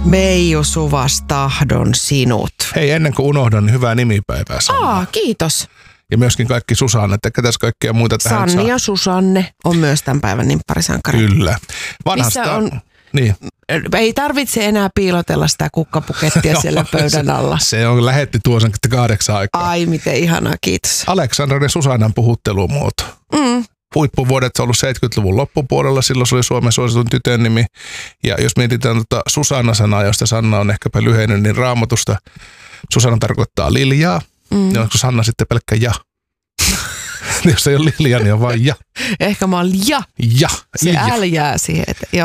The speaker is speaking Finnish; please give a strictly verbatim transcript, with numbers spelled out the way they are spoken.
Meiju Suvas, tahdon sinut. Hei, ennen kuin unohdan, niin hyvää nimipäivää Sanna. Aa, kiitos. Ja myöskin kaikki Susanne, että ketäs kaikkia muita tähän Sanni saa. ja Susanne on myös tämän päivän nimpparisankari. Kyllä. Vanhasta Missä on... Niin. Ei tarvitse enää piilotella sitä kukkapukettia siellä pöydän alla. Se, se on lähetti tuossa kahdeksan aikaa. Ai miten ihanaa, kiitos. Aleksandran ja Susannan puhuttelumuoto. Mm. Huippuvuodet on ollut seitsemänkymmentäluvun loppupuolella, silloin se oli Suomen suositun tytön nimi. Ja jos mietitään tuota Susanna-sanaa, josta Sanna on ehkäpä lyhennyt, niin Raamatusta Susanna tarkoittaa liljaa. Mm. Ja onko Sanna sitten pelkkä ja? Jos ei ole Lilja, niin on vain ja. Ehkä mä oon ja. Ja. Se L jää siihen. Että,